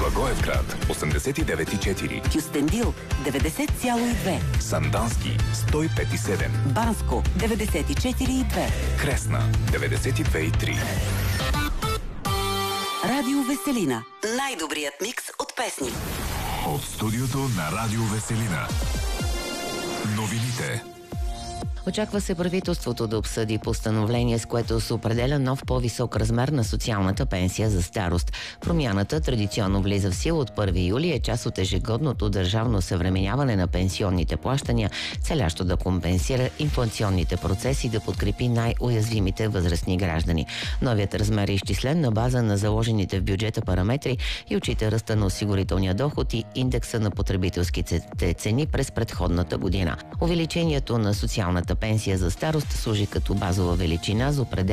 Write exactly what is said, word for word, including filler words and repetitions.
Благоевград осемдесет и девет и четири, Кюстендил деветдесет цяло и две, Сандански сто и пет и седем, Банско деветдесет и четири и две, Кресна деветдесет и две и три. Радио Веселина. Най-добрият микс от песни. От студиото на Радио Веселина. Новините. Очаква се правителството да обсъди постановление, с което се определя нов по-висок размер на социалната пенсия за старост. Промяната традиционно влиза в сила от първи юли и е част от ежегодното държавно осъвременяване на пенсионните плащания, целящо да компенсира инфлационните процеси и да подкрепи най-уязвимите възрастни граждани. Новият размер е изчислен на база на заложените в бюджета параметри и отчита ръста на осигурителния доход и индекса на потребителските цени през предходната година. Увеличението на социалната пенсия за старост служи като базова величина за определение